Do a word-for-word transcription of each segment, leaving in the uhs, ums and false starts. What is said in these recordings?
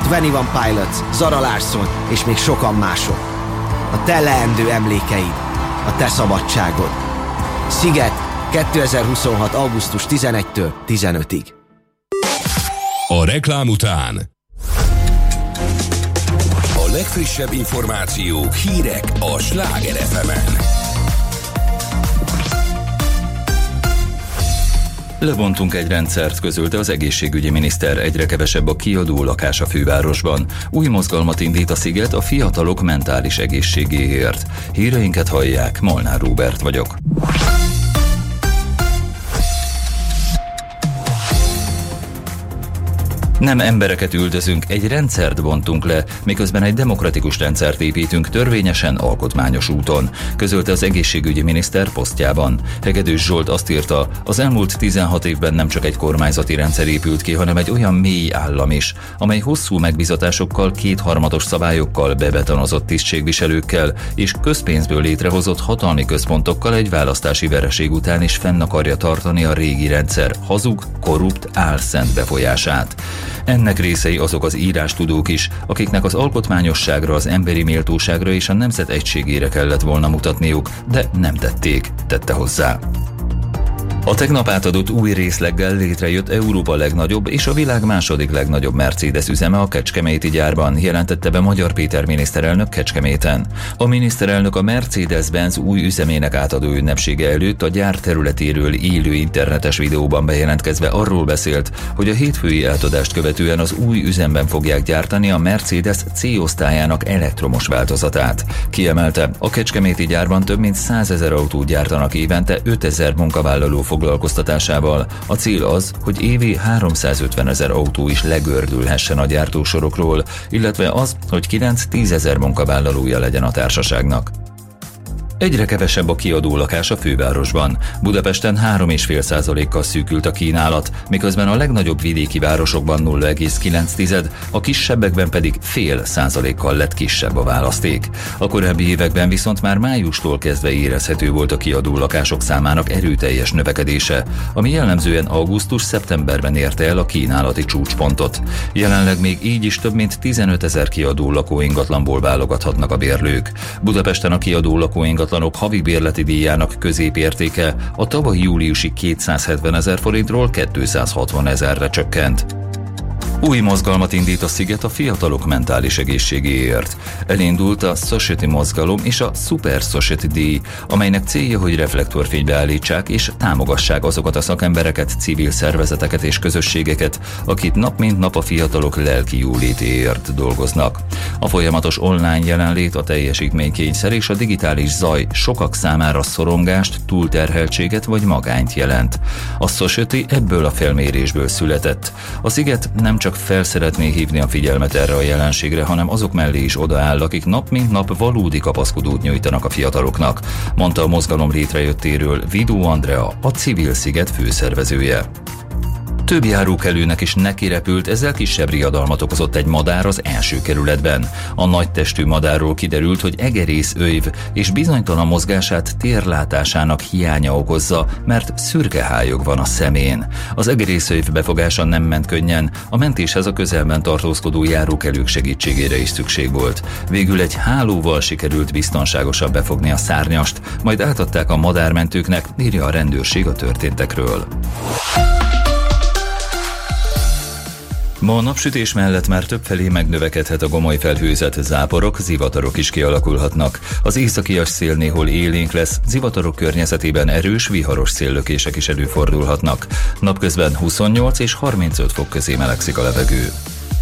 Twenty One Pilots, Zara Larsson és még sokan mások. A te leendő emlékeid, a te szabadságod. Sziget kétezer-huszonhat. augusztus tizenegyedikétől tizenötödikéig. A reklám után a legfrissebb információk, hírek a Sláger ef emen. Lebontunk egy rendszert, közölte az egészségügyi miniszter, egyre kevesebb a kiadó lakás a fővárosban. Új mozgalmat indít a Sziget a fiatalok mentális egészségéért. Híreinket hallják, Molnár Róbert vagyok. Nem embereket üldözünk, egy rendszert bontunk le, miközben egy demokratikus rendszert építünk törvényesen, alkotmányos úton, közölte az egészségügyi miniszter posztjában. Hegedűs Zsolt azt írta, az elmúlt tizenhat évben nem csak egy kormányzati rendszer épült ki, hanem egy olyan mély állam is, amely hosszú megbizatásokkal, kétharmados szabályokkal, bebetonozott tisztségviselőkkel és közpénzből létrehozott hatalmi központokkal egy választási vereség után is fenn akarja tartani a régi rendszer hazug, korrupt, álszent befolyását. Ennek részei azok az írástudók is, akiknek az alkotmányosságra, az emberi méltóságra és a nemzet egységére kellett volna mutatniuk, de nem tették, tette hozzá. A tegnap átadott új részleggel létrejött Európa legnagyobb és a világ második legnagyobb Mercedes üzeme a kecskeméti gyárban, jelentette be Magyar Péter miniszterelnök Kecskeméten. A miniszterelnök a Mercedes-Benz új üzemének átadó ünnepsége előtt a gyár területéről élő internetes videóban bejelentkezve arról beszélt, hogy a hétfői átadást követően az új üzemben fogják gyártani a Mercedes C-osztályának elektromos változatát. Kiemelte, a kecskeméti gyárban több mint százezer autót gyártanak évente ötezer munkavállaló foglalkoztatásával. A cél az, hogy évi háromszázötvenezer autó is legördülhessen a gyártósorokról, illetve az, hogy kilenc-tízezer munkavállalója legyen a társaságnak. Egyre kevesebb a kiadó lakás a fővárosban. Budapesten három egész öt százalékkal szűkült a kínálat, miközben a legnagyobb vidéki városokban nulla egész kilenc, a kisebbekben pedig fél százalékkal lett kisebb a választék. A korábbi években viszont már májustól kezdve érezhető volt a kiadó lakások számának erőteljes növekedése, ami jellemzően augusztus-szeptemberben érte el a kínálati csúcspontot. Jelenleg még így is több mint tizenötezer kiadó lakóingatlanból válogathatnak a bérlők. Budapesten a kiadó lakóingatlanok havi bérleti díjának középértéke a tavalyi júliusi kétszázhetvenezer forintról kétszázhatvanezerre csökkent. Új mozgalmat indít a Sziget a fiatalok mentális egészségéért. Elindult a Society mozgalom és a Super Society díj, amelynek célja, hogy reflektorfénybe állítsák és támogassák azokat a szakembereket, civil szervezeteket és közösségeket, akik nap mint nap a fiatalok lelki jólétéért dolgoznak. A folyamatos online jelenlét, a teljesítménykényszer és a digitális zaj sokak számára szorongást, túlterheltséget vagy magányt jelent. A Society ebből a felmérésből született. A Sziget nem csak fel szeretné hívni a figyelmet erre a jelenségre, hanem azok mellé is odaáll, akik nap mint nap valódi kapaszkodót nyújtanak a fiataloknak, mondta a mozgalom létrejöttéről Vidó Andrea, a Civil Sziget főszervezője. Több járókelőnek is nekirepült, ezzel kisebb riadalmat okozott egy madár az első kerületben. A nagytestű madárról kiderült, hogy egerészöjv és bizonytalan mozgását térlátásának hiánya okozza, mert szürke hályog van a szemén. Az egerészöjv befogása nem ment könnyen, a mentéshez a közelben tartózkodó járókelők segítségére is szükség volt. Végül egy hálóval sikerült biztonságosan befogni a szárnyast, majd átadták a madármentőknek, írja a rendőrség a történtekről. Ma a napsütés mellett már többfelé megnövekedhet a gomoly felhőzet, záporok, zivatarok is kialakulhatnak. Az északias szél néhol élénk lesz, zivatarok környezetében erős, viharos széllökések is előfordulhatnak. Napközben huszonnyolc és harmincöt fok közé melegszik a levegő.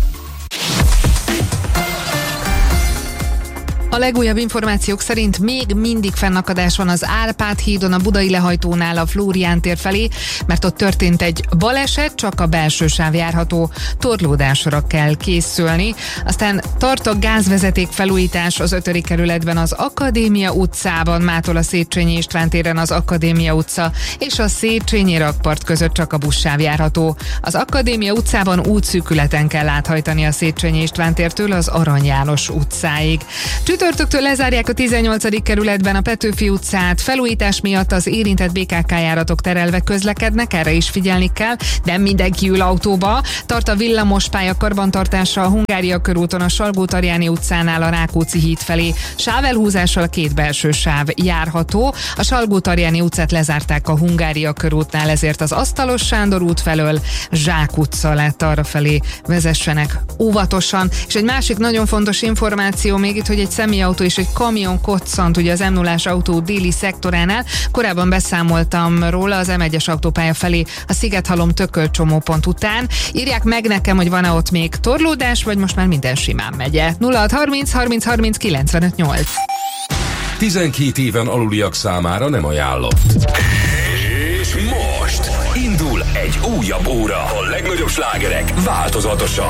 A legújabb információk szerint még mindig fennakadás van az Árpád hídon a Budai lehajtónál a Flórián tér felé, mert ott történt egy baleset, csak a belső sáv járható, torlódásra kell készülni. Aztán tart a gázvezeték felújítás az ötödik kerületben az Akadémia utcában, mától a Széchenyi István téren az Akadémia utca és a Széchenyi rakpart között csak a buszsáv járható. Az Akadémia utcában útszűkületen kell áthajtani a Széchenyi István tértől az Arany János utcáig. Csütörtöktől lezárják a tizennyolcadik kerületben a Petőfi utcát. Felújítás miatt az érintett bé ká ká járatok terelve közlekednek, erre is figyelni kell, de mindenki ül autóba. Tart a villamospálya karbantartása a Hungária körúton, a Salgó-Tarjáni utcánál a Rákóczi híd felé. Sávelhúzással a két belső sáv járható. A Salgó-Tarjáni utcát lezárták a Hungária körútnál, ezért az Asztalos Sándor út felől Zsák utca lett, arra felé vezessenek óvatosan. És egy másik nagyon fontos információ még itt, hogy egy személyautó és egy kamion koccant ugye az em nullás autó déli szektoránál. Korábban beszámoltam róla az em egyes autópálya felé a Szigethalom-Tököl-csomópont után. Írják meg nekem, hogy van-e ott még torlódás, vagy most már minden simán megye. nulla hat harminc harminc harminc kilencvenöt nyolc. tizenkét éven aluliak számára nem ajánlott. És most indul egy újabb óra. A legnagyobb slágerek változatosan.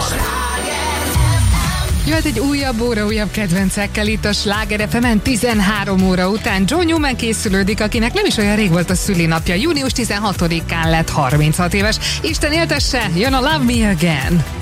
Jöhet egy újabb óra, újabb kedvencekkel itt a Sláger ef emen tizenhárom óra után. John Newman készülődik, akinek nem is olyan rég volt a szülinapja. június tizenhatodikán lett harminchat éves. Isten éltesse, jön a Love Me Again.